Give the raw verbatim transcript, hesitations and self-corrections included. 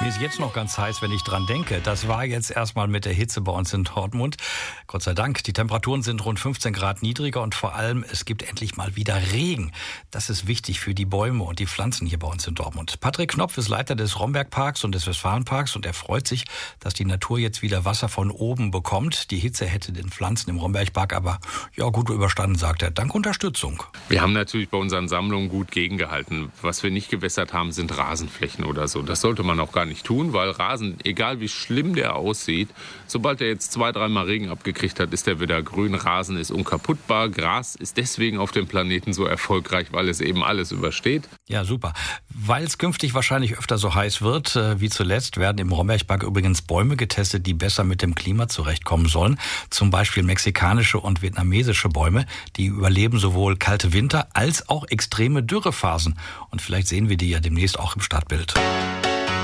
ist jetzt noch ganz heiß, wenn ich dran denke. Das war jetzt erstmal mit der Hitze bei uns in Dortmund. Gott sei Dank, die Temperaturen sind rund fünfzehn Grad niedriger und vor allem, es gibt endlich mal wieder Regen. Das ist wichtig für die Bäume und die Pflanzen hier bei uns in Dortmund. Patrick Knopf ist Leiter des Rombergparks und des Westfalenparks und er freut sich, dass die Natur jetzt wieder Wasser von oben bekommt. Die Hitze hätte den Pflanzen im Rombergpark aber ja gut überstanden, sagt er, dank Unterstützung. Wir haben natürlich bei unseren Sammlungen gut gegengehalten. Was wir nicht gewässert haben, sind Rasenflächen oder so. Das sollte man auch gar nicht tun, weil Rasen, egal wie schlimm der aussieht, sobald er jetzt zwei, dreimal Regen abgekriegt hat, ist er wieder grün. Rasen ist unkaputtbar. Gras ist deswegen auf dem Planeten so erfolgreich, weil es eben alles übersteht. Ja, super. Weil es künftig wahrscheinlich öfter so heiß wird wie zuletzt, werden im Rombergpark übrigens Bäume getestet, die besser mit dem Klima zurechtkommen sollen. Zum Beispiel mexikanische und vietnamesische Bäume, die überleben sowohl kalte Winter als auch extreme Dürrephasen. Und vielleicht sehen wir die ja demnächst auch im Stadtbild.